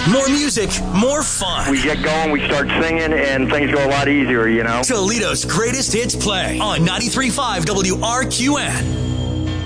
More music, more fun. We get going, we start singing, and things go a lot easier, you know? Toledo's greatest hits play on 93.5 WRQN.